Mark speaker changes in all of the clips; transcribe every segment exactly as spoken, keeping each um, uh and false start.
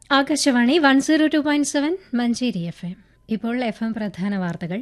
Speaker 1: Akashvani one zero two point seven Manjeri F M. ഇപ്പോൾ F M പ്രധാന വാർത്തകൾ.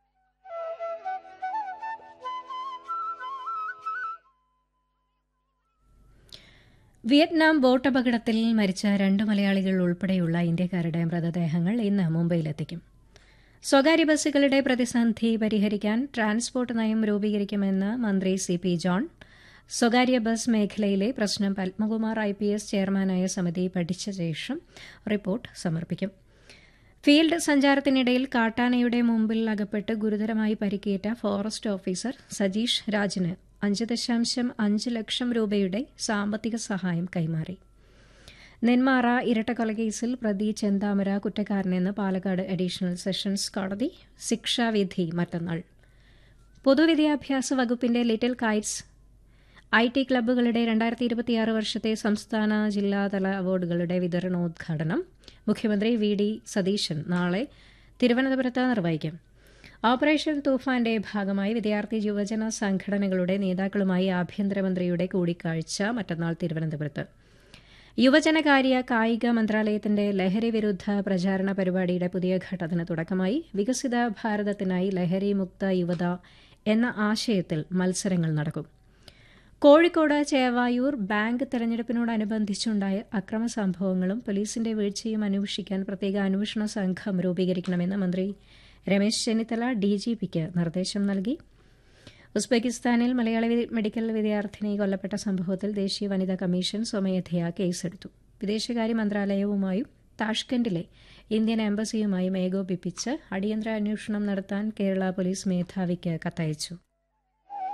Speaker 1: വിയറ്റ്നാം ബോട്ടപകടത്തിൽ മരിച്ച രണ്ട് മലയാളികൾ ഉൾപ്പെടെയുള്ള ഇന്ത്യക്കാരുടെ മൃതദേഹങ്ങൾ ഇന്ന് മുംബൈയിലെത്തിക്കും. സ്വകാര്യ ബസ്സുകളുടെ പ്രതിസന്ധി പരിഹരിക്കാൻ ട്രാൻസ്പോർട്ട് നയം രൂപീകരിക്കുമെന്ന് മന്ത്രി സി പി ജോൺ. സ്വകാര്യ ബസ് മേഖലയിലെ പ്രശ്നം പത്മകുമാർ ഐ പി എസ് ചെയർമാനായ സമിതി പഠിച്ച ശേഷം റിപ്പോർട്ട് സമർപ്പിക്കും. ഫീൽഡ് സഞ്ചാരത്തിനിടയിൽ കാട്ടാനയുടെ മുമ്പിൽ അകപ്പെട്ട് ഗുരുതരമായി പരിക്കേറ്റ ഫോറസ്റ്റ് ഓഫീസർ സജീഷ് രാജിന് അഞ്ച് ദശാംശം അഞ്ച് ലക്ഷം രൂപയുടെ സാമ്പത്തിക സഹായം കൈമാറി. നെന്മാറ ഇരട്ടക്കൊലക്കേസിൽ പ്രതി ചെന്താമര കുറ്റക്കാരനെന്ന് പാലക്കാട് അഡീഷണൽ സെഷൻസ് കോടതി. ശിക്ഷാവിധി മറ്റന്നാൾ. പൊതുവിദ്യാഭ്യാസ വകുപ്പിന്റെ ലിറ്റിൽ കൈറ്റ്സ് ഐ ടി ക്ലബ്ബുകളുടെ രണ്ടായിരത്തി ഇരുപത്തിയാറ് വർഷത്തെ സംസ്ഥാന ജില്ലാതല അവാർഡുകളുടെ വിതരണോദ്ഘാടനം മുഖ്യമന്ത്രി വി ഡി സതീശൻ നാളെ തിരുവനന്തപുരത്ത് നിർവഹിക്കും. ഓപ്പറേഷൻ തൂഫാന്റെ ഭാഗമായി വിദ്യാർത്ഥി യുവജന സംഘടനകളുടെ നേതാക്കളുമായി ആഭ്യന്തരമന്ത്രിയുടെ കൂടിക്കാഴ്ച മറ്റന്നാൾ തിരുവനന്തപുരത്ത്. യുവജനകാര്യ കായിക മന്ത്രാലയത്തിന്റെ ലഹരി വിരുദ്ധ പ്രചാരണ പരിപാടിയുടെ പുതിയ ഘട്ടത്തിന് തുടക്കമായി. വികസിത ഭാരതത്തിനായി ലഹരി മുക്ത യുവത എന്ന ആശയത്തിൽ മത്സരങ്ങൾ നടക്കും. കോഴിക്കോട് ചേവായൂർ ബാങ്ക് തെരഞ്ഞെടുപ്പിനോടനുബന്ധിച്ചുണ്ടായ അക്രമ സംഭവങ്ങളും പോലീസിന്റെ വീഴ്ചയും അന്വേഷിക്കാൻ പ്രത്യേക അന്വേഷണ സംഘം രൂപീകരിക്കണമെന്ന് മന്ത്രി രമേശ് ചെന്നിത്തല ഡിജിപിക്ക് നിർദ്ദേശം നൽകി. ഉസ്ബെക്കിസ്ഥാനിൽ മലയാളി മെഡിക്കൽ വിദ്യാർത്ഥിനി കൊല്ലപ്പെട്ട സംഭവത്തിൽ ദേശീയ വനിതാ കമ്മീഷൻ സ്വമേധയാ കേസെടുത്തു. വിദേശകാര്യ മന്ത്രാലയവുമായും താഷ്കന്റിലെ ഇന്ത്യൻ എംബസിയുമായും ഏകോപിപ്പിച്ച് അടിയന്തര അന്വേഷണം നടത്താൻ കേരള പോലീസ് മേധാവിക്ക് കത്തയച്ചു.